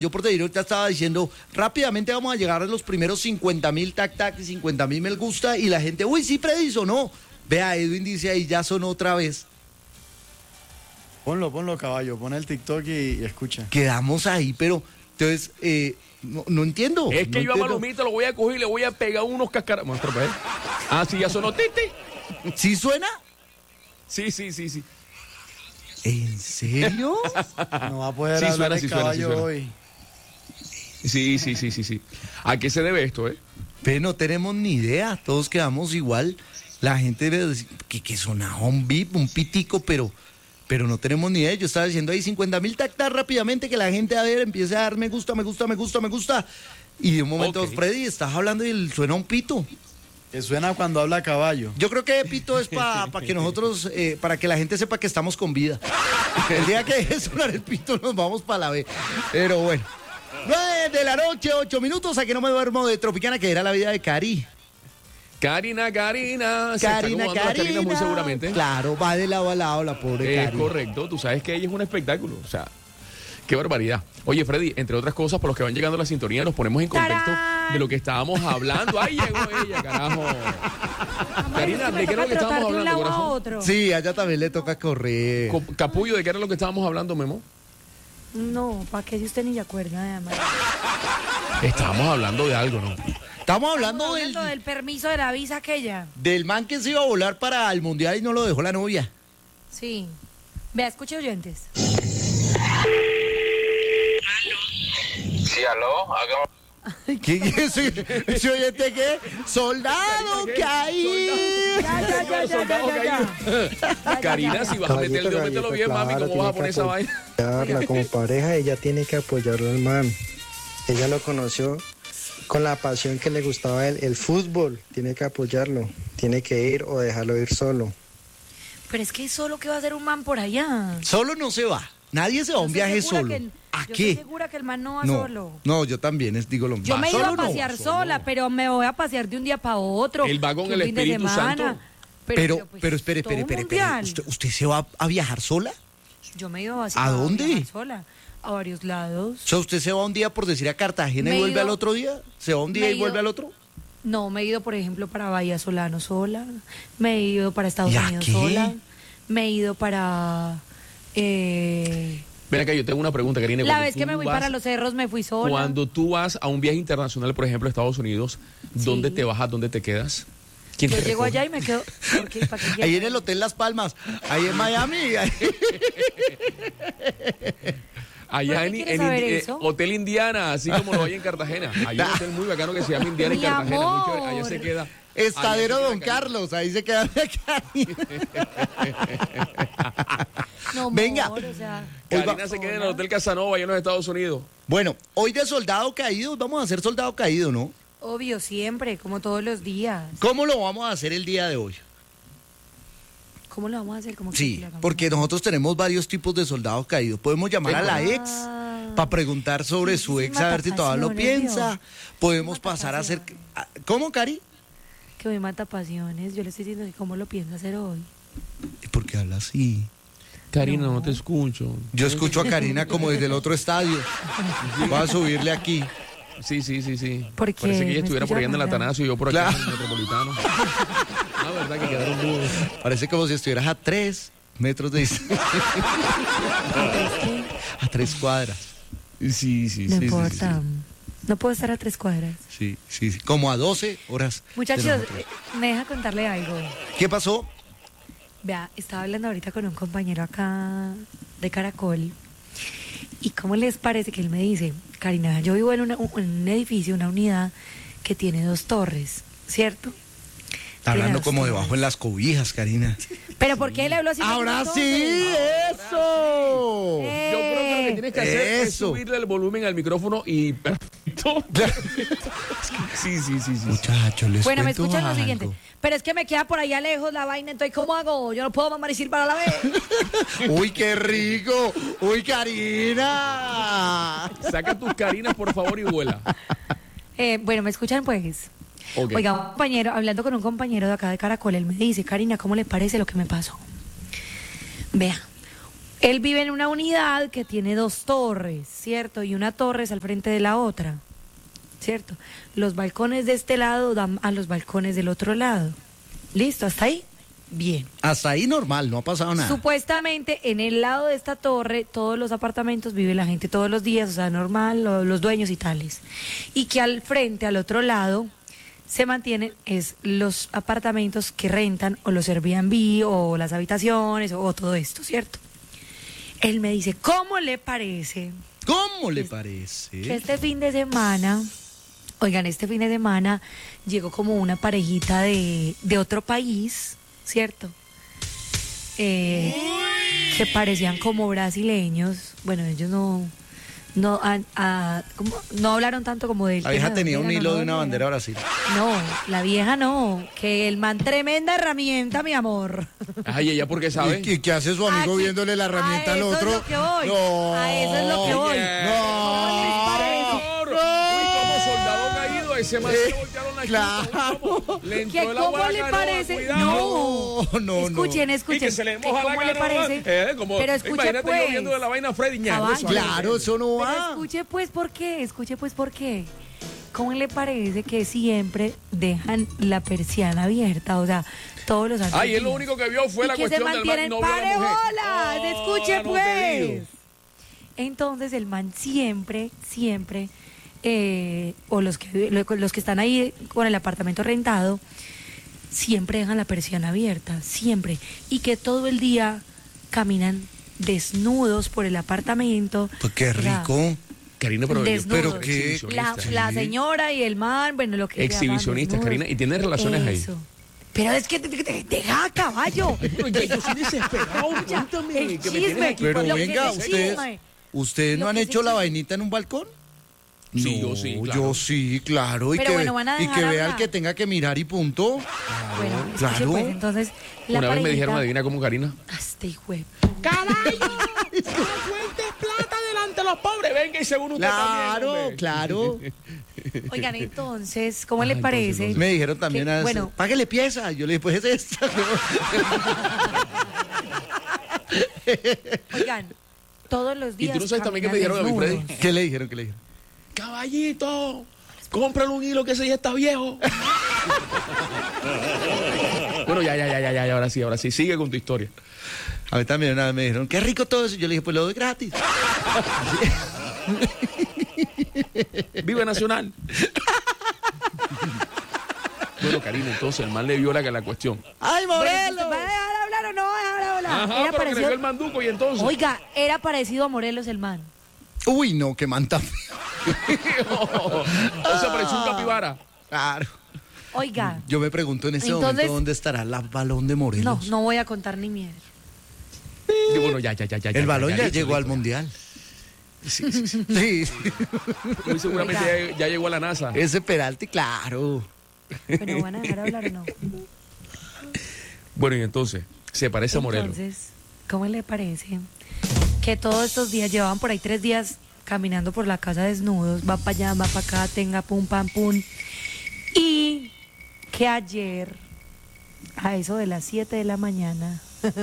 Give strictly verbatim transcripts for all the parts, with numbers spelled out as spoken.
Yo por te ya estaba diciendo, rápidamente vamos a llegar a los primeros cincuenta mil tac tac y cincuenta mil me gusta y la gente, uy, sí, Freddy sonó. Vea, Edwin dice ahí, ya sonó otra vez. Ponlo, ponlo, caballo, pon el TikTok y, y escucha. Quedamos ahí, pero entonces, eh, no, no entiendo. Es que no yo a entiendo. Malomita lo voy a coger y le voy a pegar unos cascaras. Muestra, pues. Ah, sí, ya sonó titi. ¿Sí suena? Sí, sí, sí, sí. ¿En serio? No va a poder Sí, hablar suena, el sí suena, caballo sí suena. hoy. Sí, sí, sí, sí, sí. ¿A qué se debe esto, eh? Pero no tenemos ni idea, todos quedamos igual. La gente debe decir que, que sonaba un bip, un pitico, pero, pero no tenemos ni idea. Yo estaba diciendo ahí cincuenta mil tactas rápidamente, que la gente a ver empiece a dar me gusta, me gusta, me gusta, me gusta. Y de un momento, Ok. Freddy, estás hablando y suena un pito. Que suena cuando habla caballo. Yo creo que pito es para pa que nosotros, eh, para que la gente sepa que estamos con vida. El día que deje de sonar el pito nos vamos para la B. Pero bueno. nueve de la noche, ocho minutos, aquí no me duermo de Tropicana, que era la vida de Cari. Karina, Karina. Se está Karina, acomodando la Karina muy seguramente. Claro, va de lado a lado la pobre Es Cari. correcto, tú sabes que ella es un espectáculo, o sea, qué barbaridad. Oye, Freddy, entre otras cosas, por los que van llegando a la sintonía, nos ponemos en contexto ¡Tarán! de lo que estábamos hablando. ¡Ay, llegó ella, carajo! Karina, ¿de qué era lo que estábamos de un hablando, lado a corazón? otro. Sí, a ella también le toca correr. Co- Capullo, ¿de qué era lo que estábamos hablando, Memo? No, ¿para qué si usted ni se acuerda, además? Estábamos hablando de algo, ¿no? Estamos hablando, Estamos del, hablando del permiso de la visa aquella. del man que se iba a volar para el mundial y no lo dejó la novia. Sí. Vea, escuche oyentes. Sí, aló, hagamos. ¿Quién es ese, ese oyente qué? ¡Soldado caído! Ya, ya, ya, ya, ya, ya, ya. Karina, si vas a meter el dedo, mételo bien, mami, ¿cómo vas a poner esa vaina? apoyarla como pareja, ella tiene que apoyarlo al man. Ella lo conoció con la pasión que le gustaba el, el fútbol, tiene que apoyarlo, tiene que ir o dejarlo ir solo. Pero es que solo que va a hacer un man por allá. Solo no se va. Nadie se va a un Yo estoy viaje segura solo. que- ¿A yo qué? estoy segura que el man no va No, solo. no, yo también es, digo lo mismo. Yo me iba a ¿Solo no? pasear sola, pero me voy a pasear de un día para otro. Él va con que el un fin de Espíritu semana. Santo. Pero, pues, pero espere, todo espere, un espere, espere. mundial. ¿Usted, usted se va a viajar sola? Yo me iba a, ¿A dónde? viajar sola, a varios lados. O sea, ¿usted se va un día por decir a Cartagena Me y he vuelve ido- al otro día? ¿Se va un día me he y vuelve ido- al otro? No, me he ido, por ejemplo, para Bahía Solano sola. Me he ido para Estados ¿Y a Unidos qué? sola. Me he ido para... Eh, Ven acá, yo tengo una pregunta, Karina. la Cuando vez tú que me fui vas- para los cerros me fui sola. Cuando tú vas a un viaje internacional, por ejemplo, a Estados Unidos, ¿dónde Sí. te bajas? ¿Dónde te quedas? ¿Quién Yo te llego recoge? allá y me quedo... ¿por qué? ¿Para qué Ahí llego? en el Hotel Las Palmas, ahí en Miami. ahí- Allá ¿Por qué en, quieres en saber Indi- eh, eso? Hotel Indiana, así como lo hay en Cartagena. Hay un hotel muy bacano que se llama Indiana en Mi Cartagena. Mucho- allá amor. se queda. Estadero allá se Don queda Carlos, ahí se queda. No, amor, Venga. o sea, Karina, Hoy va- Karina se queda en el Hotel Casanova, allá en los Estados Unidos. Bueno, hoy de soldado caído, vamos a hacer soldado caído, ¿no? obvio, siempre, como todos los días. ¿Cómo lo vamos a hacer el día de hoy? ¿Cómo lo vamos a hacer? ¿Cómo que Sí, lo hagamos? porque nosotros tenemos varios tipos de soldados caídos. Podemos llamar a la ex Ah. para preguntar sobre Sí, su sí, ex, a ver si todavía lo matapasiones, piensa. vio. Podemos pasar a hacer... Matapasiones. ¿Cómo, Cari? Que me mata pasiones. Yo le estoy diciendo que cómo lo piensa hacer hoy. ¿Por qué habla así? Karina, no. No. te escucho. Yo escucho a Karina como desde el otro estadio. Voy a subirle aquí. Sí, sí, sí, sí. ¿Por qué? Parece que ella ¿Me estuviera por allá en el escucha Atanasio y yo por acá Claro. en el Metropolitano. Ah, verdad que quedaron dudos. Parece como si estuvieras a tres metros de distancia. A tres cuadras. Sí, sí, sí. No sí, sí, importa. sí. No puedo estar a tres cuadras. Sí, sí, sí. Como a doce horas. de Muchachos, nosotros. eh, me deja contarle algo. ¿Qué pasó? Vea, estaba hablando ahorita con un compañero acá de Caracol. ¿Y cómo les parece que él me dice, Karina, yo vivo en, una- en un edificio, una unidad que tiene dos torres, ¿cierto? Está Tiene hablando dos como torres. debajo en las cobijas, Karina. ¿Pero por qué le hablo así? Ahora Entonces, sí, eso. Eh, Yo creo que lo que tienes que hacer es Eso. subirle el volumen al micrófono y... sí, sí, sí, sí. Muchachos, les Bueno, me cuento escuchan lo algo. siguiente. Pero es que me queda por allá lejos la vaina, entonces ¿cómo hago? Yo no puedo mamar y silbar a la vez. Uy, qué rico. Uy, Karina. Saca tus Karinas, por favor, y vuela. Eh, bueno, ¿me escuchan pues? Ok. Oiga, un compañero, hablando con un compañero de acá de Caracol, él me dice, Karina, ¿cómo le parece lo que me pasó? Vea, Él vive en una unidad que tiene dos torres, ¿cierto? Y una torre es al frente de la otra, ¿cierto? Los balcones de este lado dan a los balcones del otro lado. ¿Listo? ¿Hasta ahí? Bien. Hasta ahí normal, no ha pasado nada. Supuestamente en el lado de esta torre, todos los apartamentos vive la gente todos los días, o sea, normal, lo- los dueños y tales. Y que al frente, al otro lado, se mantienen es los apartamentos que rentan o los Airbnb o las habitaciones o, o todo esto, ¿cierto? Él me dice, ¿cómo le parece ¿Cómo le que parece? este fin de semana, oigan, este fin de semana llegó como una parejita de, de otro país, ¿cierto? Eh, que parecían como brasileños. Bueno, ellos no no han- ah, como- no hablaron tanto como de La vieja tenía un hilo de una bandera ahora. Brasil. No, la vieja no, que el man tremenda herramienta, mi amor. Ay, ella porque sabe. ¿Y qué hace su amigo Aquí- viéndole la herramienta a al eso otro? es lo que voy. No. A eso es lo que voy. ¿Cómo les parece? Uy, como soldado caído, ese man se le voltearon la claro. chupa, uy, cómo le ¿Qué, entró el agua ¿Cómo a la le canoa, parece? cuidado. No, No, no, escuchen, no. escuchen. Y que se le ¿Qué- moja la ¿Cómo le canoa, parece? eh, como, Pero escuche imagínate pues. yo viendo de la vaina Freddy Ñaño, Caballo. eso. Claro, eso no Pero va. escuche pues por qué, escuche pues por qué. ¿Cómo le parece que siempre dejan la persiana abierta? O sea, todos los santos Ay, él lo días. único que vio fue Y la que se cuestión del man mantienen novio de la mujer. parejolas. Oh, Escuche no te pues. digo. Entonces el man siempre, siempre, eh, o los que lo- los que están ahí con el apartamento rentado, siempre dejan la persiana abierta, siempre. Y que todo el día caminan desnudos por el apartamento. Pues qué O sea, rico. Karina, pero, Desnudos. Pero qué- La, la señora y el man, bueno, lo que sea, Exhibicionistas, van desnudos. Karina, y tiene relaciones ahí. Eso. Pero es que te- te- te- deja caballo. Pero ya yo soy desesperado, Ya, cuéntame, el que me chisme. tienes aquí Pero para- Lo que venga, se ustedes, chisme. ¿ustedes Lo no han que hecho se la chisme. vainita en un balcón? Sí, No, yo sí, claro. Yo sí, claro. Y Pero que, bueno, van a y dejar que vea el hablar. que tenga que mirar y punto. Bueno, escuche, claro. pues, entonces, la Una vez me dijeron, parejita- adivina cómo, Karina. Hasta hijo de- ¡Caballo! ¡La fuente es plata delante de los pobres! Venga, y según usted Claro, también, hombre. claro. Oigan, entonces, ¿cómo Ah, le entonces, parece? entonces. Me dijeron también, Que, a bueno. páguele pieza. Yo le dije, pues es esta. Oigan, todos los Y días. tú no sabes también qué me caminan dijeron a mí, desnudos. Freddy. ¿Qué le dijeron? ¿Qué le dijeron? Caballito, cómprale un hilo que ese ya está viejo. Bueno, ya, ya, ya, ya, ya, ahora sí, ahora sí. Sigue con tu historia. A mí también una vez me dijeron, qué rico todo eso. Yo le dije, pues lo doy gratis. Vive Nacional. Bueno, Karina, entonces el man le vio la, la cuestión. ¡Ay, Bueno, Morelos! ¿va a dejar hablar o no va a dejar hablar? Ajá, Era pero que le parecido- dio el manduco y entonces. Oiga, era parecido a Morelos el man. Uy, no, qué manta. O sea, pareció un capibara. Claro. Oiga, Yo me pregunto en este Entonces- momento dónde estará el balón de no, Morelos. no voy a contar ni mierda. Y bueno, ya, ya, ya, ya. El balón ya, listo, llegó al listo. mundial. Sí, sí, sí. Sí. Muy seguramente Oiga. ya, ya llegó a la NASA. Ese Peralti, claro. Bueno, ¿van a dejar hablar o no? Bueno, y entonces, se parece a Morelos. Entonces, ¿cómo le parece que todos estos días, llevaban por ahí tres días caminando por la casa desnudos, va para allá, va para acá, tenga pum, pam, pum, y que ayer, a eso de las siete de la mañana,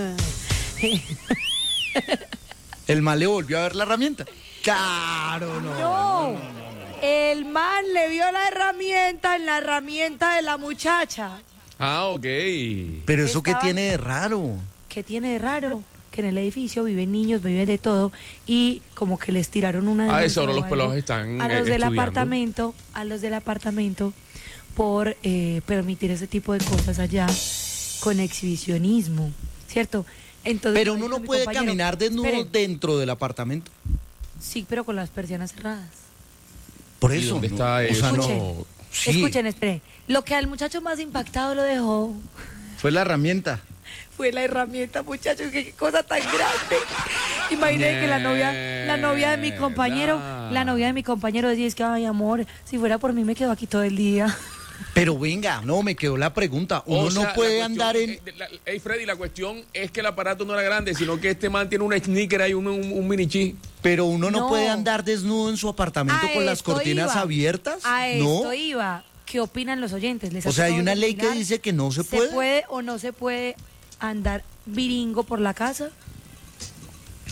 El mal le volvió a ver la herramienta. Claro, no. no, el man le vio la herramienta en la herramienta de la muchacha. Ah, ok. Pero eso qué Estaba- tiene de raro. ¿Qué tiene de raro? Que en el edificio viven niños, viven de todo, y como que les tiraron una Ah, denuncia eso ahora o los algo pelados están, a eh, los del estudiando. apartamento, a los del apartamento por eh, permitir ese tipo de cosas allá con exhibicionismo, ¿cierto? Entonces, Pero como uno no dijo mi puede compañero, caminar desnudo espere, dentro del apartamento. sí, pero con las persianas cerradas. Por ¿Y eso. dónde no, está o sea, eso? no. Escuchen, Sí, escuchen, espere. Lo que al muchacho más impactado lo dejó fue la herramienta. fue la herramienta, muchachos, qué, qué cosa tan grande. Imagínate que la novia, la novia de mi compañero, Mierda. la novia de mi compañero decía, es que, ay, amor, si fuera por mí me quedo aquí todo el día. Pero venga, no, me quedó la pregunta. Uno O sea, no puede la andar cuestión- en... eh, la- Ey, Freddy, la cuestión es que el aparato no era grande, sino que este man tiene un sneaker ahí, un, un, un mini chi. Pero uno no, No. puede andar desnudo en su apartamento A con las esto cortinas iba. abiertas. A ¿No? esto iba. ¿Qué opinan los oyentes? ¿Les O sea, hay acabo una de ley que opinar? dice que no se ¿Se puede. o no se puede andar viringo por la casa?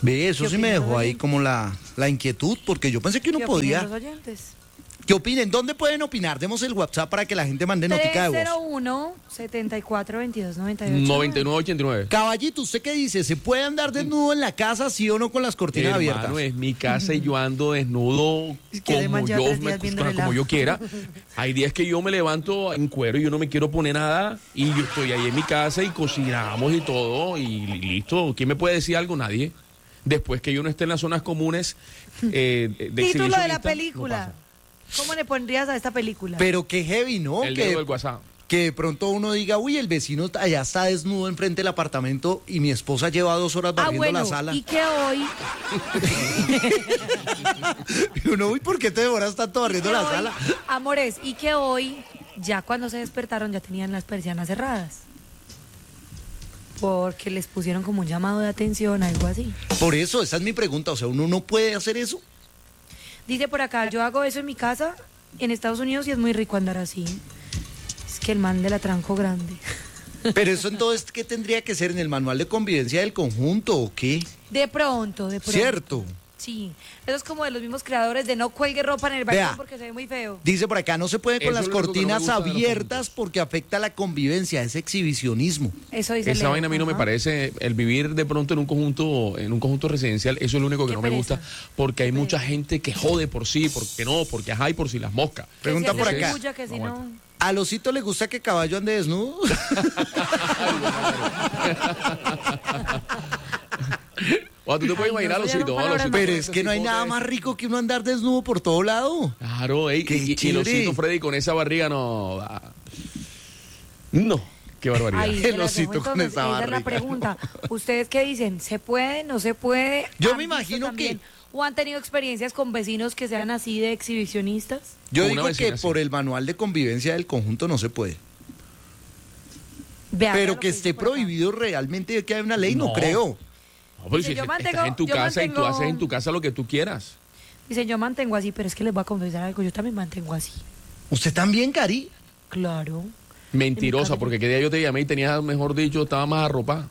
Ve, eso ¿Qué sí me opinan dejó los ahí oyentes? como la, la inquietud, porque yo pensé que uno ¿Qué opinan podía. los oyentes? ¿Qué opinen? ¿Dónde pueden opinar? Demos el WhatsApp para que la gente mande notica de tres cero voz. uno, setenta y cuatro, veintidós, noventa y ocho. noventa y nueve ochenta y nueve. Caballito, ¿usted qué dice? ¿Se puede andar desnudo en la casa, sí o no, con las cortinas abiertas? Hermano, es mi casa y yo ando desnudo Es que además como lleva yo, tres me- días viendo el como yo helado. quiera. Hay días que yo me levanto en cuero y yo no me quiero poner nada y yo estoy ahí en mi casa y cocinamos y todo y listo. ¿Quién me puede decir algo? Nadie. Después que yo no esté en las zonas comunes eh, de Título de exhibicionista, la no película. pasa. ¿Cómo le pondrías a esta película? Pero qué heavy, ¿no? El que, dedo del WhatsApp. que de pronto uno diga, uy, el vecino allá está desnudo enfrente del apartamento y mi esposa lleva dos horas ah, barriendo bueno, la sala. y que hoy, Y uno, uy, ¿por qué te demoras tanto barriendo que la hoy- sala? amores, y que hoy, ya cuando se despertaron, ya tenían las persianas cerradas. Porque les pusieron como un llamado de atención, algo así. Por eso, esa es mi pregunta. O sea, uno no puede hacer eso. Dice por acá, yo hago eso en mi casa, en Estados Unidos, y es muy rico andar así. Es que el man de la tranco grande. Pero eso entonces, ¿qué tendría que ser en el manual de convivencia del conjunto o qué? De pronto, de pronto. Cierto. Sí, eso es como de los mismos creadores de no cuelgue ropa en el balcón Vea. porque se ve muy feo. Dice por acá, no se puede con Eso las es lo único que no me cortinas gusta de los abiertas porque afecta la convivencia, es exhibicionismo. Eso dice Esa Leo. vaina a mí no me Ajá. parece, el vivir de pronto en un conjunto, en un conjunto residencial, eso es lo único que Qué no me pereza. gusta, porque hay mucha gente que jode por sí, porque no, porque ajá y por si las moscas. Que Pregunta si por hace acá. bulla, que si No no... ¿A Losito le gusta que Caballo ande desnudo? O tú te puedes Ay, no, imaginar, eso ya Losito, son ¿no? palabras Losito. Pero es que no hay nada más rico que uno andar desnudo por todo lado. Claro, ey, Qué y, y, y chévere. Losito Freddy con esa barriga no. ah, No, qué barbaridad. Ahí, El se las dejo. osito con Entonces, esa esa es la barriga. pregunta. ¿Ustedes qué dicen? ¿Se puede? ¿No se puede? Yo ¿Han me visto imagino también, que- ¿O han tenido experiencias con vecinos que sean así de exhibicionistas? Yo Una digo vecina, que sí. por el manual de convivencia del conjunto no se puede. Vean, vean Pero lo que dice esté por acá. prohibido realmente que haya una ley, no, No. creo. No, pero Dice, si yo est- mantengo- estás en tu yo casa y tú mantengo- haces en tu casa lo que tú quieras. Dicen, yo mantengo así, pero es que les voy a confesar algo. Yo también mantengo así. ¿Usted también, Cari? Claro. Mentirosa, casa- porque qué día yo te llamé y tenías, mejor dicho, estaba más arropada.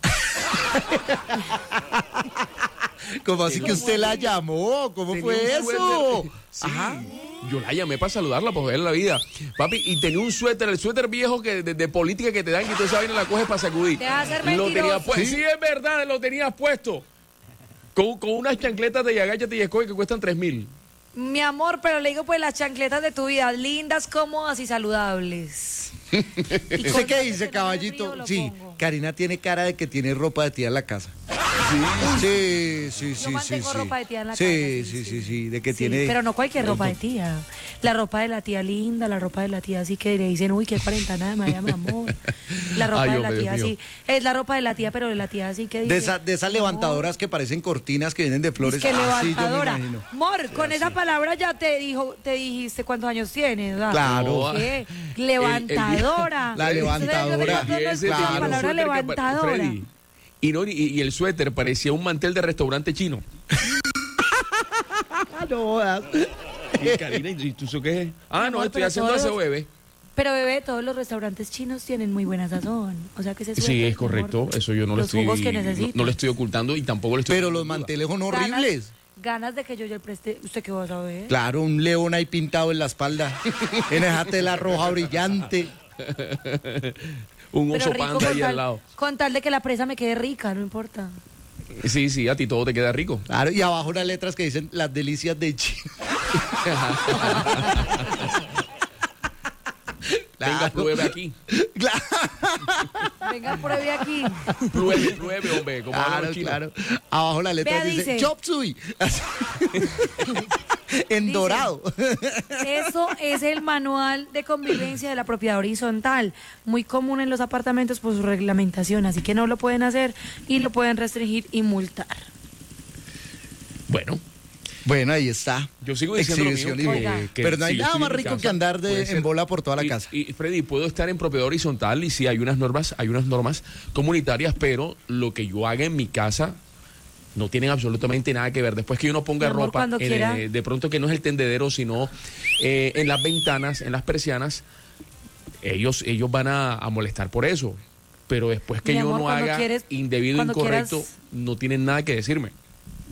¿Cómo así que usted la llamó? ¿Cómo Tenía fue un eso? suéter. Sí. Yo la llamé para saludarla, para joderle la vida. Papi, y tenía un suéter, el suéter viejo que de, de política que te dan y toda esa vaina la coges para sacudir. Deja de ser Lo tenía mentiroso. puesto. ¿Sí? Sí, es verdad, lo tenías puesto. Con, con unas chancletas de Yagaya y Escoge que cuestan tres mil. Mi amor, pero le digo pues las chancletas de tu vida, lindas, cómodas y saludables. Y ¿Usted con qué tal de dice, que no me caballito? frío, lo Sí, pongo. Karina tiene cara de que tiene ropa de tía en la casa. Sí, sí, sí, sí, mantengo sí. ropa de tía en la sí, casa, Sí, sí, sí, sí. sí, de que Sí, tiene... pero no cualquier ropa de tía. La ropa de la tía linda, la ropa de la tía así que le dicen, uy, qué cuarentena de María, mi amor. La ropa Ay, de la hombre, tía Dios así. Es la ropa de la tía, pero de la tía así que dice. De, esa- de esas "Amor, levantadoras que parecen cortinas que vienen de flores. es que Ah, sí, yo me levantadora. imagino. Mor, con esa palabra ya te dijo, te dijiste cuántos años tienes, ¿verdad? Claro. ¿Qué? Levantadora. La levantadora. ¿Ustedes Y ese no tenía la un palabra suéter que pa- levantadora. Freddy, y, no, y, y el suéter parecía un mantel de restaurante chino. Ah, no jodas. Y Karina, ¿y tú eso qué es? Ah, no, Amor, estoy pero haciendo todos ese los- bebé. Pero bebé, todos los restaurantes chinos tienen muy buena sazón. O sea que se Sí, es correcto. Eso yo no lo Los estoy, jugos que no, necesitas. no le estoy ocultando y tampoco le estoy. Pero los poniendo duda. manteles son Ganas- horribles. Ganas de que yo ya le preste. ¿Usted qué va a saber? Claro, un león ahí pintado en la espalda. En esa tela roja brillante. Un Pero oso rico panda con ahí al tal, lado. con tal de que la presa me quede rica, no importa. Sí, sí, a ti todo te queda rico. Claro, y abajo unas letras que dicen las delicias de China. Venga, Claro. pruebe aquí. Claro, Venga, pruebe aquí. Pruebe, pruebe, hombre. Como hablan claro, los chinos. claro. Abajo la letra Vea, dice, dice- Chop Suey. Así. En Dice- dorado. Eso es el manual de convivencia de la propiedad horizontal, muy común en los apartamentos por su reglamentación, así que no lo pueden hacer y lo pueden restringir y multar. Bueno, Bueno, ahí está. yo sigo diciendo lo mío, Exhibicionismo. Oiga. Pero no hay si yo nada estoy más en mi rico casa, que andar de- puede en ser. bola por toda la Y- casa. Y, Freddy, puedo estar en propiedad horizontal y sí hay unas normas, hay unas normas comunitarias, pero lo que yo haga en mi casa no tienen absolutamente nada que ver. Después que yo no ponga Mi amor, ropa, cuando en, quiera. eh, de pronto que no es el tendedero, sino eh, en las ventanas, en las persianas, ellos, ellos van a, a molestar por eso. Pero después que Mi yo amor, no cuando haga quieres- indebido, cuando incorrecto, quieras- no tienen nada que decirme.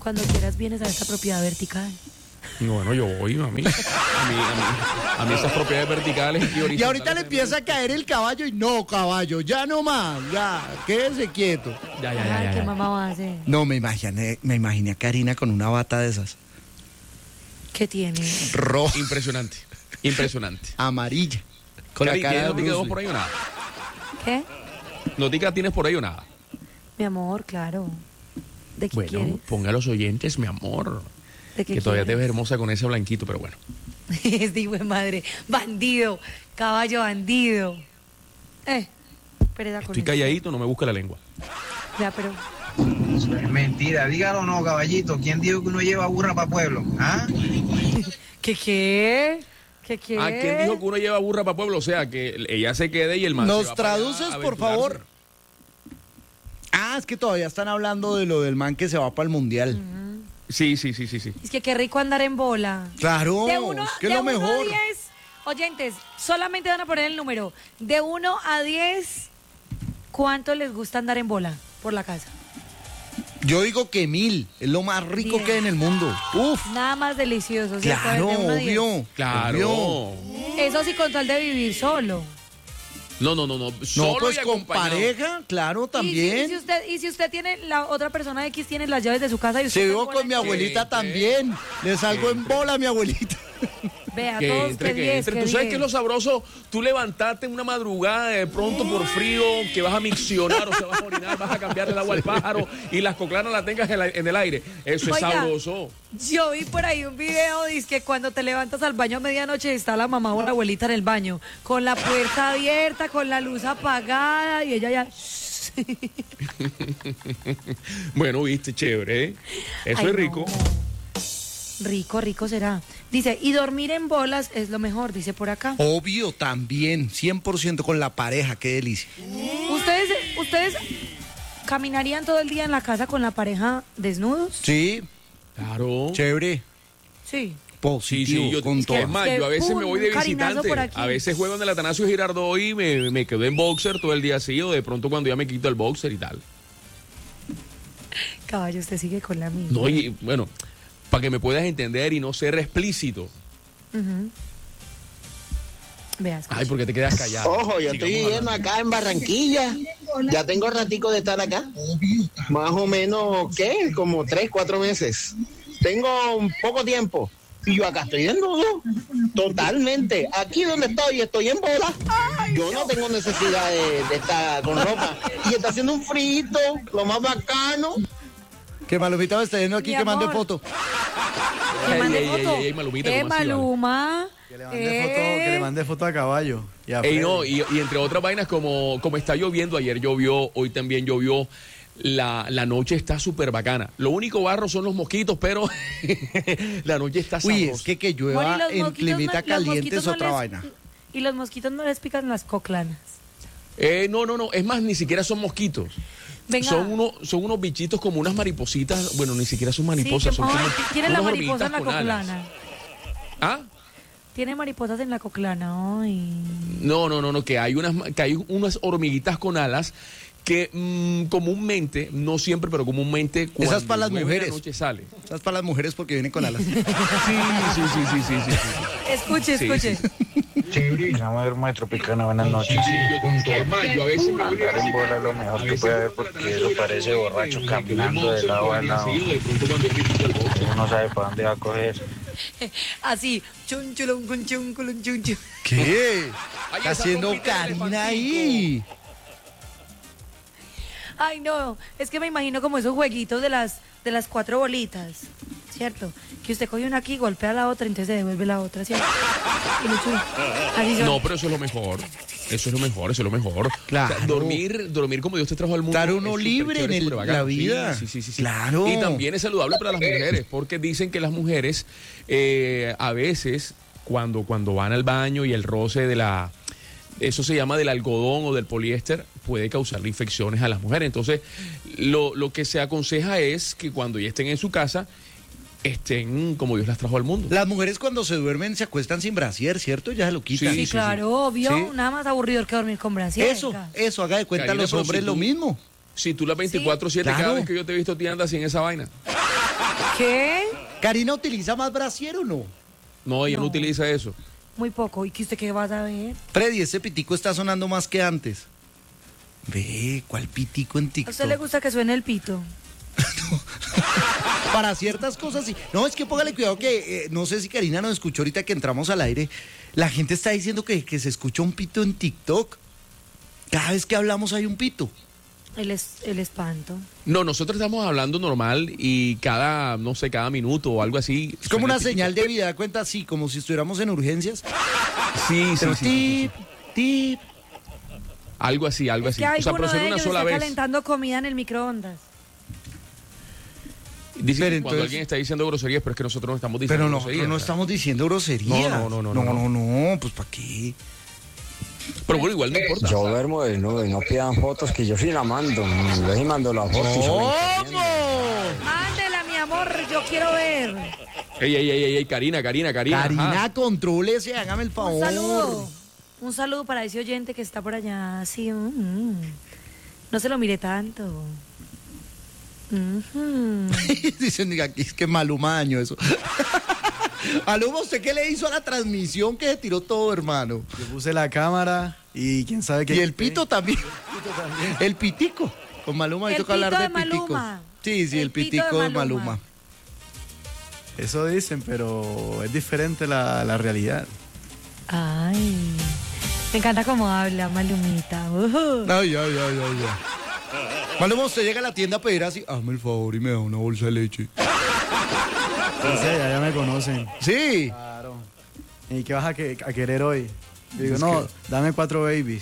Cuando quieras vienes a esta propiedad vertical. Bueno, yo voy, a mí. A mí, a mí, a mí esas propiedades verticales y horizontales. Y ahorita le empieza a caer el caballo y no, caballo, ya no más, ya, quédese quieto. Ya, ya, ya, Ay, ya, ¿qué ya. mamá va a hacer? No, me imaginé, me imaginé a Karina con una bata de esas, ¿Qué tiene? roja, Impresionante, impresionante. amarilla, con Cari, la cara ¿tienes de notica de Bruce voz Lee. por ahí o nada? ¿Qué? ¿Notica tienes por ahí o nada? Mi amor, claro. ¿De qué Bueno, quieres? ponga a los oyentes, mi amor. ¿De qué Que todavía te ves quieres? hermosa con ese blanquito, pero bueno. Es de hijo de madre. Bandido. Caballo bandido. Eh. Pereza con Estoy eso. calladito, no me busca la lengua. Ya, pero. Eso es mentira, dígalo o no, caballito. ¿Quién dijo que uno lleva burra para pueblo? ¿Ah? ¿Qué qué? ¿Qué qué? ¿A quién dijo que uno lleva burra para pueblo? O sea, que ella se quede y el man ¿Nos se va para allá traduces, a por aventurarse. favor? Ah, es que todavía están hablando de lo del man que se va para el mundial. Sí, sí, sí, sí, sí. Es que qué rico andar en bola. Claro, De uno, es que es de lo uno mejor. a diez, oyentes, solamente van a poner el número. De uno a diez, ¿cuánto les gusta andar en bola por la casa? Yo digo que mil, es lo más rico Diez. que hay en el mundo. Uf, Nada más delicioso. ¿cierto? claro, De uno a diez. obvio. Claro. obvio. Eso sí, con tal de vivir solo. No, no, no, no. No, Solo pues y con acompañado. pareja, claro, Y si, también. y si usted, y si usted tiene, la otra persona X tiene las llaves de su casa y usted Se está vivo en bola, con mi abuelita Sí, también. Le salgo en bola a mi abuelita. Vea, Que todos entre, que que diez, entre. que Tú sabes diez. que es lo sabroso, tú levantarte en una madrugada de pronto por frío, que vas a miccionar o se vas a orinar, vas a cambiarle el agua al pájaro y las coclanas las tengas en, la- en el aire. Eso es Oiga, sabroso. Yo vi por ahí un video, dice que cuando te levantas al baño a medianoche está la mamá o la abuelita en el baño, con la puerta abierta, con la luz apagada y ella ya... Bueno, viste, chévere, ¿eh? Eso Ay, es rico. no. Rico, rico será. Dice, y dormir en bolas es lo mejor, dice por acá. Obvio, también, cien por ciento con la pareja, qué delicia. ¿Ustedes, ustedes caminarían todo el día en la casa con la pareja desnudos? Sí, Claro. chévere, Sí. Sí, positivo, sí, yo, con es que todo. es más, Que yo a veces pum, me voy de un carinazo visitante. por aquí. A veces juego en el Atanasio Girardot y me, me quedo en boxer todo el día así, o de pronto cuando ya me quito el boxer y tal. Caballo, usted sigue con la mía. No, y bueno, para que me puedas entender y no ser explícito. Veas. Ay, ¿por qué te quedas callado? Ojo, yo estoy viviendo acá en Barranquilla. Ya tengo ratico de estar acá. Más o menos, ¿qué? Como tres, cuatro meses. Tengo un poco tiempo. Y yo acá estoy desnudo. Totalmente. Aquí donde estoy, estoy en bola. Yo no tengo necesidad de, de estar con ropa. Y está haciendo un frito, lo más bacano. Que Malumita me está viendo aquí Mi que mande amor. foto. Que Ey, mande ey, ey, foto. ey, ey, Malumita, Eh, ¿cómo así, vale? Maluma. Que le mande Eh. foto, que le mande foto a caballo. Y a Ey, Freddy. no, y, y entre otras vainas, como, como está lloviendo, ayer llovió, hoy también llovió, la, la noche está súper bacana. Lo único barro son los mosquitos, pero la noche está sabrosa. Uy, es que que Bueno, llueva y los en mosquitos climita no- los caliente mosquitos es no otra les- vaina. Y los mosquitos no les pican las coclanas. Eh, no, no, no, es más, ni siquiera son mosquitos. Venga. Son, uno, son unos bichitos como unas maripositas, bueno, ni siquiera son mariposas, Sí, son que- como ay, tiene la unas mariposa en la hormiguitas con alas. coclana. ¿Ah? Tiene mariposas en la coclana. Ay. No, no, no, no, que hay unas, que hay unas hormiguitas con alas que mm, comúnmente, no siempre, pero comúnmente cuando Esas para las llueve en la mujeres. noche sale. Esas para las mujeres porque vienen con alas. Sí, sí, sí, sí, sí, sí, sí. Escuche, Sí, escuche. Mi amor hermano Tropicana, buenas noches. Normal, yo a veces me voy de Andar en bola es lo mejor que puede haber porque eso parece borracho caminando de lado a lado. Uno no sabe para dónde va a coger. Así. Chun, chulun, cun, chun, culun, chun, chun. ¿Qué? Ay, Está esa haciendo compita de Karina elefantico. ahí. Ay, no. Es que me imagino como esos jueguitos de las, de las cuatro bolitas. ¿Cierto? Que usted coge una aquí, golpea la otra, entonces se devuelve la otra, ¿cierto? Y lo chun. Así son. No, pero eso es lo mejor. Eso es lo mejor, eso es lo mejor. Claro. O sea, dormir, dormir como Dios te trajo al mundo. Estar uno es súper libre chévere, en el- súper bacano. la vida. Sí, sí, sí, sí. Claro. Y también es saludable para las mujeres, porque dicen que las mujeres eh, a veces, cuando, cuando van al baño y el roce de la... Eso se llama del algodón o del poliéster, puede causarle infecciones a las mujeres. Entonces, lo, lo que se aconseja es que cuando ya estén en su casa, estén como Dios las trajo al mundo. Las mujeres cuando se duermen se acuestan sin brasier, ¿cierto? Ya se lo quitan. Sí, sí, claro, obvio. Sí. Nada más aburrido que dormir con brasier. Eso, eso, haga de cuenta Karina, los pero hombres si lo tú- mismo. Si tú las veinticuatro siete, Sí, cada claro. vez que yo te he visto, te andas sin esa vaina. ¿Qué? ¿Karina utiliza más brasier o no? No, ella no, No. utiliza eso. Muy poco. ¿Y que usted qué va a saber? Freddy, ese pitico está sonando más que antes. Ve, ¿cuál pitico en ¿A TikTok? usted le gusta que suene el pito? Para ciertas cosas sí. No, es que póngale cuidado que, eh, no sé si Karina nos escuchó ahorita que entramos al aire. La gente está diciendo que, que se escucha un pito en TikTok. Cada vez que hablamos hay un pito. El, es, el espanto. No, nosotros estamos hablando normal y cada, no sé, cada minuto o algo así. Es como suena una el pitico. señal de vida, ¿da cuenta? Sí, como si estuviéramos en urgencias. Sí, sí, Pero sí, sí, tip, sí. tip. Algo así, algo Es así. que O sea, alguno pero de suena una ellos sola está vez. calentando comida en el microondas. Dice Pero que cuando entonces- alguien está diciendo groserías, pero es que nosotros no estamos diciendo Pero groserías. nosotros no o sea. estamos diciendo groserías. No, no, no, no, No, no, no, no, pues ¿para qué? Pero bueno, igual no importa. Yo duermo de nube, no pidan fotos que yo sí la mando. Yo sí mando la foto. y ¿Cómo? Mándela, mi amor, yo quiero ver. Ey, ey, ey, ey, ey, Karina, Karina, Karina. Karina, ajá. contrólese, hágame el favor. Un saludo. Un saludo para ese oyente que está por allá. Sí, mm, mm. No se lo mire tanto. Mhm. Dicen, diga, es que Maluma dañó eso. Maluma, ¿usted qué le hizo a la transmisión que se tiró todo, hermano? Yo puse la cámara y quién sabe qué. Y el pito también. El pitico. Con Maluma hay El que hablar pito de de pitico. Maluma. Sí, sí, el, El pito pitico de de Maluma. Maluma. Eso dicen, pero es diferente la, la realidad. Ay. Me encanta cómo habla Malumita. Uh. Ay, ay, ay, ay, ay. Maluma, usted llega a la tienda a pedir así, hazme el favor y me da una bolsa de leche. Entonces ya, ya me conocen. Sí. Claro. ¿Y qué vas a, que- a querer hoy? Yo digo, no, dame cuatro babies.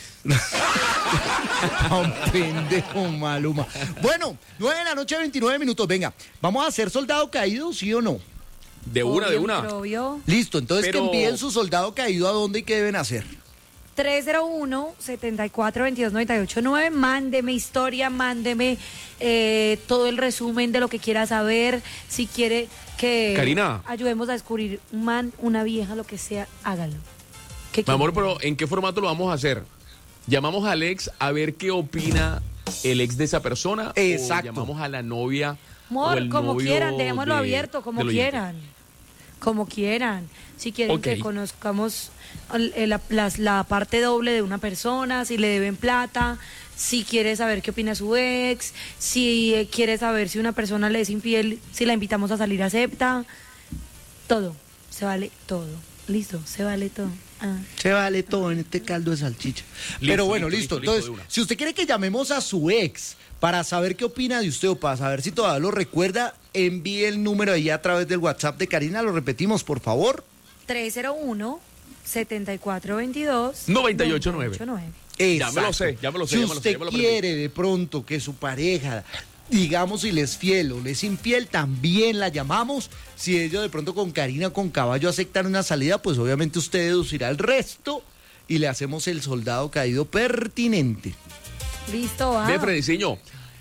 Un pendejo Maluma. Bueno, nueve de la noche, veintinueve minutos. Venga, ¿vamos a hacer soldado caído, sí o no? De una, de Obvio, una. pero obvio. Listo, entonces Pero- que envíen su soldado caído a dónde y qué deben hacer. tres cero uno, siete cuatro, dos dos, nueve ocho nueve. Mándeme historia, mándeme eh, todo el resumen de lo que quiera saber. Si quiere que Karina. ayudemos a descubrir un man, una vieja, lo que sea, hágalo. ¿Qué Mi amor, quiere? pero ¿en qué formato lo vamos a hacer? ¿Llamamos al ex a ver qué opina el ex de esa persona? Exacto. ¿O llamamos a la novia? o Amor, el como novio quieran, dejémoslo de- abierto, como del oyente? quieran. Como quieran. Si quieren Ok. que conozcamos el- el- la, las- la parte doble de una persona, si le deben plata, si quiere saber qué opina su ex, si eh, quiere saber si una persona le es infiel, si la invitamos a salir, acepta. Todo. Se vale todo. Listo, se vale todo. Ah. Se vale todo en este caldo de salchicha. Listo, Pero bueno, listo, listo. listo, listo, Entonces, de una. si usted quiere que llamemos a su ex para saber qué opina de usted o para saber si todavía lo recuerda, envíe el número ahí a través del WhatsApp de Karina. Lo repetimos, por favor. tres cero uno, siete cuatro dos dos, noventa y ocho nueve. Ya me lo sé, ya me lo sé, Si ya me lo sé, usted ya me lo aprendí. quiere de pronto que su pareja, digamos, si le es fiel o le es infiel, también la llamamos. Si ellos de pronto con Karina o con Caballo aceptan una salida, pues obviamente usted deducirá el resto y le hacemos el soldado caído pertinente. Listo, va. Ve, Frediciño,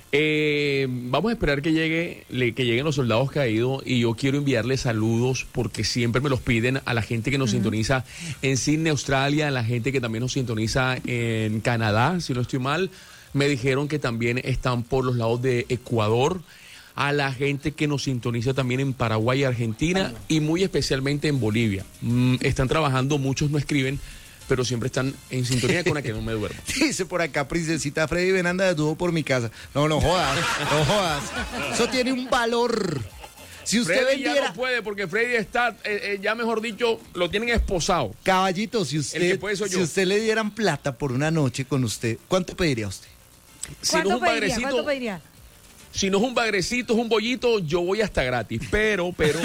eh, vamos a esperar que llegue, le- que lleguen los soldados caídos y yo quiero enviarles saludos porque siempre me los piden a la gente que nos sintoniza en Sydney, Australia, a la gente que también nos sintoniza en Canadá, si no estoy mal. Me dijeron que también están por los lados de Ecuador, a la gente que nos sintoniza también en Paraguay y Argentina y muy especialmente en Bolivia. Mm, están trabajando, muchos no escriben, pero siempre están en sintonía con la que no me duermo. Dice por acá, princesita Freddy Venanda desnudo por mi casa. No, no jodas, no jodas. Eso tiene un valor. Si usted Freddy ya vendiera... no puede porque Freddy está, eh, eh, ya mejor dicho, lo tienen esposado. Caballito, si El usted, que puede soy si yo. usted le dieran plata por una noche con usted, ¿cuánto pediría usted? Si no es ¿Cuánto un pediría? bagrecito, ¿Cuánto pediría? si no es un bagrecito, es un bollito, yo voy hasta gratis. Pero, pero,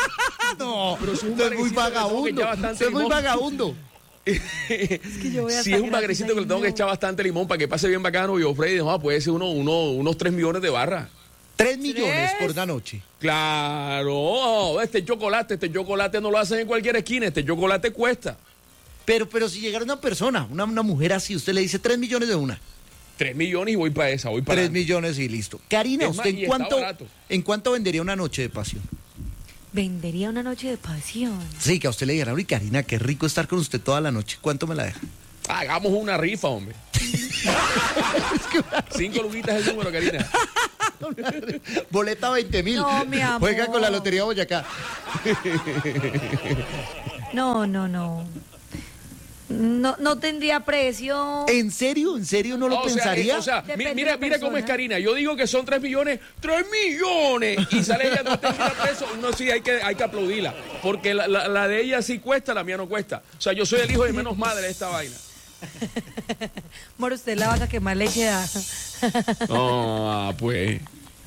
No, Pero si es un usted es muy bagrecito que le tengo que vagabundo. echar bastante Usted es muy limón. vagabundo. que yo voy si hasta es un gratis bagrecito que le ahí, tengo que no. echar bastante limón para que pase bien bacano, yo, Freddy, no, puede ser uno, uno, unos tres millones de barras. Tres millones ¿Tres? por una noche. Claro, este chocolate, este chocolate no lo hacen en cualquier esquina, este chocolate cuesta. Pero, pero si llegara una persona, una, una mujer así, usted le dice tres millones de una. Tres millones y voy para esa, voy para Tres millones y listo. Karina, Es más, ¿usted y en está cuánto, barato. en cuánto vendería una noche de pasión? Vendería una noche de pasión. Sí, que a usted le dijeran, uy, Karina, qué rico estar con usted toda la noche. ¿Cuánto me la deja? Hagamos una rifa, hombre. Cinco luguitas el número, Karina. Boleta veinte mil. No, mi amor. Juega con la Lotería Boyacá. No, no, no. No, no tendría precio. ¿En serio? ¿En serio no lo O sea, pensaría? eh, o sea, Depende mi- de mira, la mira cómo es persona. Karina. Yo digo que son tres millones, tres millones. Y sale ella no treinta pesos. Uno sí hay que, hay que aplaudirla. Porque la, la- la de ella sí cuesta, la mía no cuesta. O sea, yo soy el hijo de menos madre de esta vaina. Amor, usted es la vaca que más leche da. Ah, pues.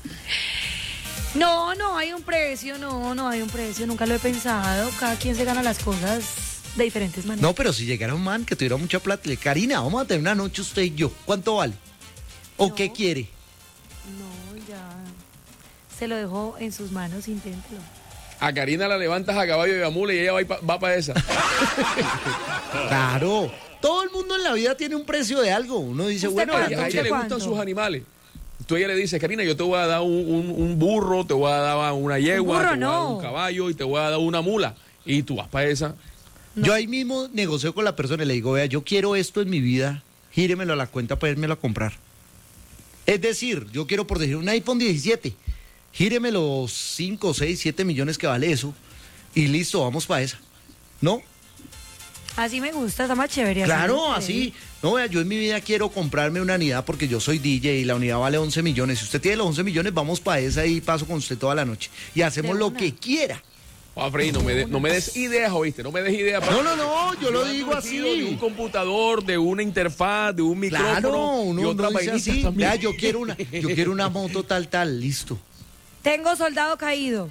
No, no hay un precio, no, no hay un precio. Nunca lo he pensado. Cada quien se gana las cosas de diferentes maneras. No, pero si llegara un man que tuviera mucha plata, le Karina, vamos a tener una noche usted y yo. ¿Cuánto vale? ¿O No. qué quiere? No, ya. Se lo dejo en sus manos, inténtelo. A Karina la levantas a caballo y a mula y ella va, pa- va para esa. Claro. Todo el mundo en la vida tiene un precio de algo. Uno dice, ¿Usted bueno, A la ella, a noche- ella le ¿Cuánto? gustan sus animales. Tú a ella le dices, Karina, yo te voy a dar un, un- un burro, te voy a dar una yegua, burro te voy a dar no. un caballo y te voy a dar una mula. Y tú vas para esa. yo ahí mismo negocio con la persona y le digo, vea, yo quiero esto en mi vida, gíremelo a la cuenta para irmelo a comprar. Es decir, yo quiero por decir un iPhone diecisiete, gíreme los cinco, seis, siete millones que vale eso y listo, vamos para esa. ¿No? Así me gusta, está más chévere. Claro, me así. No, vea, yo en mi vida quiero comprarme una unidad porque yo soy D J y la unidad vale once millones. Si usted tiene los once millones, vamos para esa y paso con usted toda la noche. Y hacemos De lo una. que quiera. Ah, Freddy, no me, de- no me des ideas, ¿oíste? No me des ideas. No, no, no, yo lo ando digo así. metido De un computador, de una interfaz, de un micrófono Claro, y uno, otras uno dice vainitas así. también. Vea, yo quiero una, yo quiero una moto tal, tal, listo. Tengo soldado caído.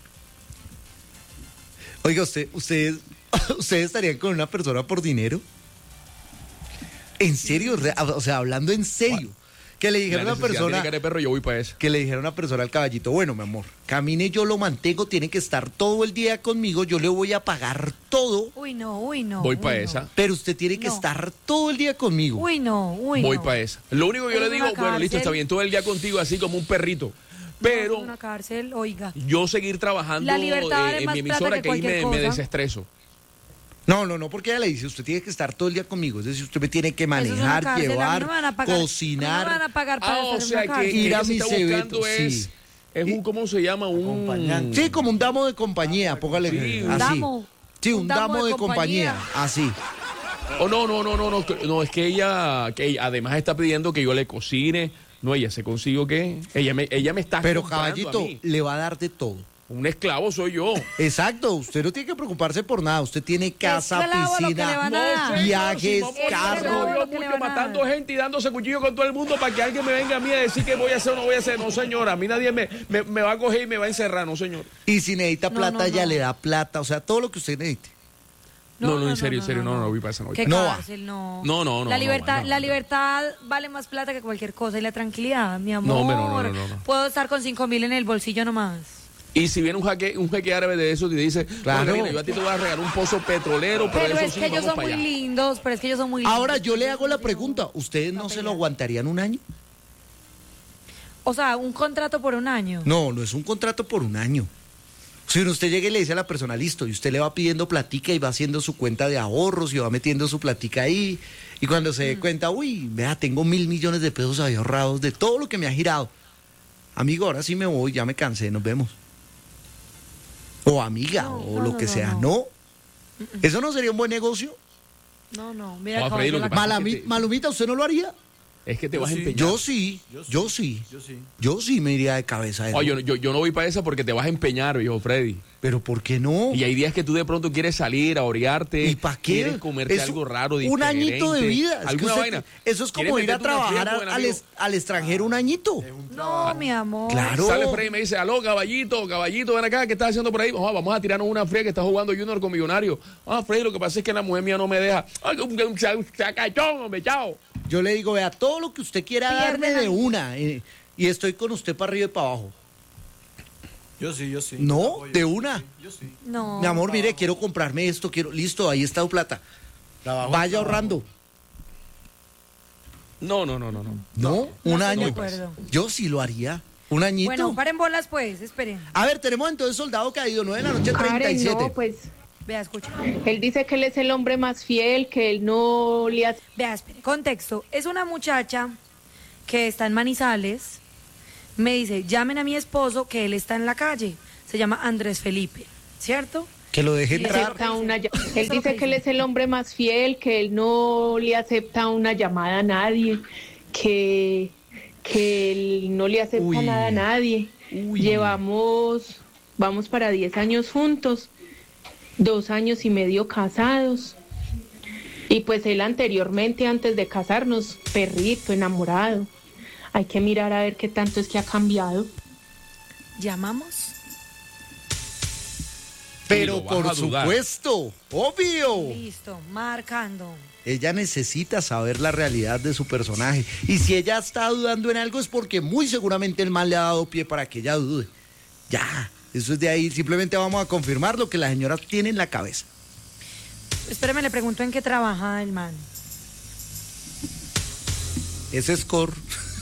Oiga, usted, ustedes, ustedes estarían con una persona por dinero. ¿En serio? Re- O sea, hablando en serio. Que le dijera La a una necesidad tiene persona, cara de perro, yo voy para esa. que le dijera a una persona al caballito, bueno, mi amor, camine, yo lo mantengo, tiene que estar todo el día conmigo, yo le voy a pagar todo, Uy, no, uy, no. Voy uy, para no. esa. pero usted tiene que No. estar todo el día conmigo. Uy, no, uy, Voy no. para esa. Lo único que yo Es le digo, una bueno, listo, cárcel. está bien, todo el día contigo, así como un perrito. No, Pero es una cárcel, oiga. yo seguir trabajando La libertad vale eh, en más mi plata emisora que que ahí cualquier me, me cosa. desestreso. No, no, no, porque ella le dice, usted tiene que estar todo el día conmigo, es decir, usted me tiene que Eso es una manejar, cárcel, a mí llevar, no me van a pagar- cocinar. No me van a pagar para Ah, estar o en sea una que, cárcel. que Ir a ella se está mis buscando eventos, es, sí. es un, ¿cómo se llama? Un Acompañante. Sí, como un damo de compañía, póngale Sí, así. damo. Sí, un, damo, de compañía, así. Oh, no, no, no, no, no, que- no, es que ella, que ella además está pidiendo que yo le cocine. No, ella se consigo que ella me, ella me está Pero comprando a caballito, mí. le va a dar de todo. Un esclavo soy yo. Exacto, usted no tiene que preocuparse por nada. Usted tiene casa, esclavo lo que le piscina, van a dar. señor, viajes, si vamos a carro. hacer yo lo que le mucho van a matando dar. gente y dándose cuchillo con todo el mundo para que alguien me venga a mí a decir que voy a hacer o no voy a hacer. No, señora, a mí nadie me, me, me va a coger y me va a encerrar, no, señor. Y si necesita No, plata, no, ella no. le da plata. O sea, todo lo que usted necesite. No, no, en serio, en serio, no, no, voy para esa, no voy ¿Qué para esa. No va. cárcel? No. No, no, no, La no, libertad, no, la no. libertad vale más plata que cualquier cosa y la tranquilidad, mi amor. No, hombre, no, no, no, no, no. Puedo estar con cinco mil en el bolsillo nomás. Y si viene un jeque, un jeque árabe de esos y te dice, Claro. claro, yo a ti te voy a regalar un pozo petrolero, pero, Pero eso es sí, que ellos vamos son para muy allá. lindos, pero es que ellos son muy lindos. Ahora yo le hago la pregunta, ¿ustedes no se lo aguantarían un año? O sea, un contrato por un año. No, no es un contrato por un año. Si usted llega y le dice a la persona, listo, y usted le va pidiendo platica y va haciendo su cuenta de ahorros y va metiendo su platica ahí, y cuando se dé cuenta, uy, vea, tengo mil millones de pesos ahí ahorrados de todo lo que me ha girado. Amigo, ahora sí me voy, ya me cansé, nos vemos. O amiga, No, o no, lo no, que no, sea, no. ¿no? ¿Eso no sería un buen negocio? No, no, mira, No, acabo Freddy, de lo la- que pasa- Malami- que te- Malumita, ¿usted no lo haría? Es que te Yo vas a sí. empeñar. Yo sí, yo sí, Yo sí. yo sí me iría de cabeza. a eso. Oye, yo, yo, yo no voy para esa porque te vas a empeñar, viejo Freddy. Pero ¿por qué no? Y hay días que tú de pronto quieres salir a orearte. ¿Y para qué? Quieres comerte Eso- algo raro, un diferente. añito de vida. Es que Alguna usted- vaina. Eso es ¿Quieres como ir a meterte una trabajar fiesta con el al, amigo? es- al extranjero un añito. No, mi amor. Claro. Sale Freddy y me dice, aló, caballito, caballito, ven acá, ¿qué estás haciendo por ahí? Oh, vamos a tirarnos una fría que está jugando Junior con Millonario. Ah, Freddy, lo que pasa es que la mujer mía no me deja. Ay, un, un, sacachón, hombre, chao. Yo le digo, vea, todo lo que usted quiera Pierde darme la- de una. eh, y estoy con usted para arriba y para abajo. Yo sí, yo sí. No, Apoyo. de una. Yo sí. No. Mi amor, mire, quiero comprarme esto, quiero. Listo, ahí está tu plata. Trabajo, Vaya trabajo. ahorrando. No, no, no, no, no. No, no un estoy de año. acuerdo. Yo sí lo haría. Un añito. Bueno, paren bolas pues, esperen. A ver, tenemos entonces Soldado Caído, nueve de la noche, treinta y Karen, siete. no, pues Vea, escucha. él dice que él es el hombre más fiel, que él no le hace... Vea, espere. Contexto. Es una muchacha que está en Manizales. Me dice, llamen a mi esposo que él está en la calle. Se llama Andrés Felipe, ¿cierto? Que lo deje Le entrar. acepta una ll- él dice que él es el hombre más fiel, que él no le acepta una llamada a nadie, que, que él no le acepta Uy. nada a nadie. Uy. Llevamos, vamos para diez años juntos, dos años y medio casados. Y pues él anteriormente, antes de casarnos, perrito, enamorado. Hay que mirar a ver qué tanto es que ha cambiado. ¿Llamamos? Pero Y lo vas por a dudar. supuesto, obvio. Listo, marcando. Ella necesita saber la realidad de su personaje. Y si ella está dudando en algo es porque muy seguramente el mal le ha dado pie para que ella dude. Ya, eso es de ahí. Simplemente vamos a confirmar lo que la señora tiene en la cabeza. Espérame, le pregunto en qué trabaja el man. Ese score.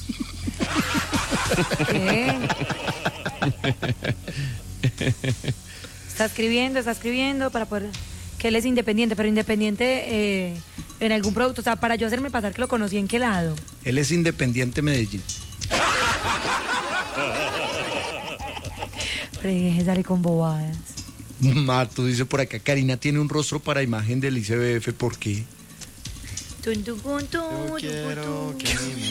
¿Qué? Está escribiendo, está escribiendo para poder... Que él es independiente, pero independiente eh, en algún producto. O sea, para yo hacerme pasar que lo conocí, ¿en qué lado? Él es Independiente Medellín. Pero deje, sale con bobadas. Marto dice por acá, Karina tiene un rostro para imagen del I C B F, ¿por qué? Tun, tun, tun, tun, Quiero tun. que me-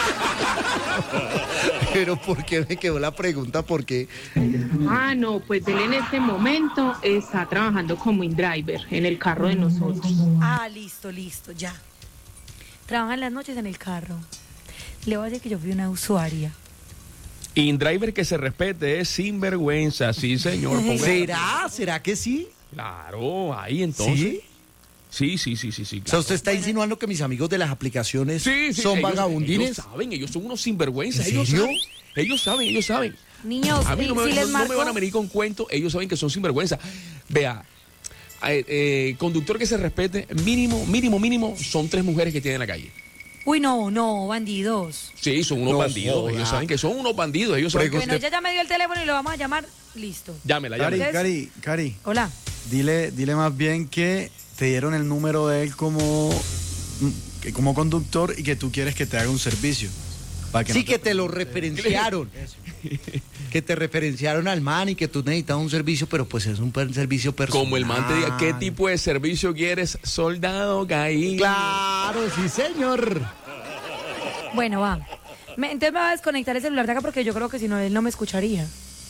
Pero ¿por qué me quedó la pregunta? ¿Por qué? Ah, no, pues él en este momento está trabajando como InDriver en el carro de nosotros. Ah, listo, listo, ya. Trabaja en las noches en el carro. Le voy a decir que yo fui una usuaria. InDriver que se respete es sinvergüenza, sí, señor. Ponga- ¿Será? ¿Será que sí? Claro, ahí entonces. ¿Sí? Sí, sí, sí, sí, sí. O sea, claro. usted está insinuando que mis amigos de las aplicaciones Sí, sí, son ellos- vagabundines. Ellos saben, ellos son unos sinvergüenzas. ¿En Ellos serio? saben, ellos saben, ellos saben. Niños, A mí no me, si no- les no marco... me van a venir con cuentos, ellos saben que son sinvergüenza. Vea, eh, eh, conductor que se respete, mínimo, mínimo, mínimo, son tres mujeres que tienen en la calle. Uy, no, no, bandidos. Sí, son unos No bandidos. joda. Ellos saben que son unos bandidos. Ellos saben que... Bueno, ella ya me dio el teléfono y lo vamos a llamar. Listo. Llámela, Cari, llámela. Cari, Cari, Hola. dile, dile más bien que te dieron el número de él como, mm, que como conductor y que tú quieres que te haga un servicio. Para Sí, no que te lo pregunte. referenciaron. Que te referenciaron al man y que tú necesitas un servicio, pero pues es un per- servicio personal. Como el man te diga, ¿qué tipo de servicio quieres? Soldado caído. Claro, sí, señor. Bueno, va. Me- entonces me va a desconectar el celular de acá porque yo creo que si no, él no me escucharía.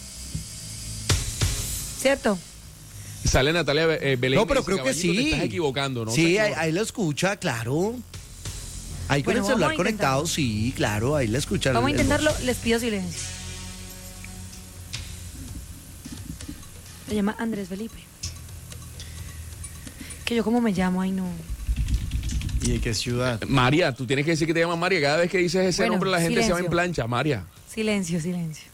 ¿Cierto? Sale Natalia eh, Belén. No, pero y dice, creo que "Caballito, sí. Te estás equivocando, ¿no? Sí, ahí, señor?". ahí lo escucha, claro. Ahí con Bueno, el vamos celular a conectado, intentarlo. sí, claro, ahí la escucha. Vamos a el- el intentarlo. voz. Les pido silencio. Se llama Andrés Felipe. Que yo como me llamo, ay no. ¿Y de qué ciudad? María, tú tienes que decir que te llamas María. Cada vez que dices ese Bueno, nombre, la gente se va en silencio. plancha. María. Silencio, silencio.